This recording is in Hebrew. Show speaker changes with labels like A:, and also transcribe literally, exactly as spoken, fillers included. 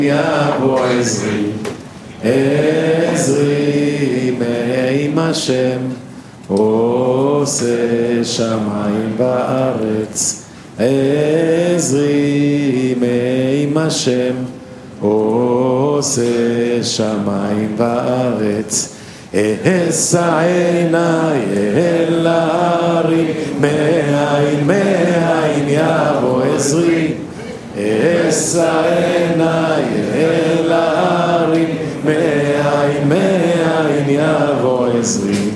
A: יבוא עזרי, עזרי מעם השם, עושה שמיים בארץ. עזרי מעם השם, עושה שמיים בארץ. אשא עיניי אל ההרים, מאין מאין יבוא עזרי. אשא עיניי אל ההרים, מאין מאין יבוא עזרי.